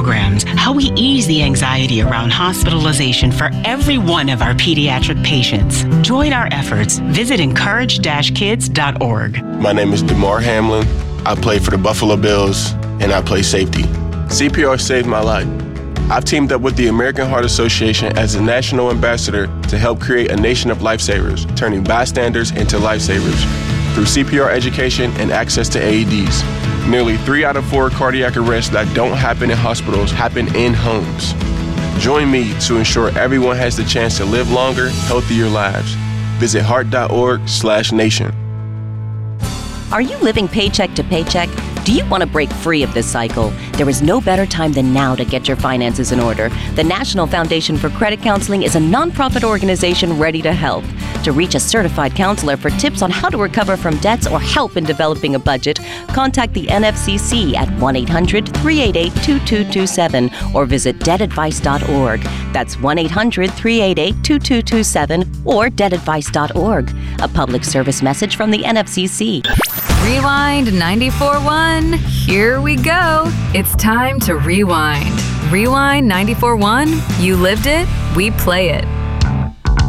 programs, how we ease the anxiety around hospitalization for every one of our pediatric patients. Join our efforts. Visit encourage-kids.org. My name is DeMar Hamlin. I play for the Buffalo Bills, and I play safety. CPR saved my life. I've teamed up with the American Heart Association as a national ambassador to help create a nation of lifesavers, turning bystanders into lifesavers through CPR education and access to AEDs. Nearly 3 out of 4 cardiac arrests that don't happen in hospitals happen in homes. Join me to ensure everyone has the chance to live longer, healthier lives. Visit heart.org/nation. Are you living paycheck to paycheck? Do you want to break free of this cycle? There is no better time than now to get your finances in order. The National Foundation for Credit Counseling is a nonprofit organization ready to help. To reach a certified counselor for tips on how to recover from debts or help in developing a budget, contact the NFCC at 1-800-388-2227 or visit debtadvice.org. That's 1-800-388-2227 or debtadvice.org. A public service message from the NFCC. Rewind 94.1. Here we go. It's time to rewind. Rewind 94.1. You lived it, we play it.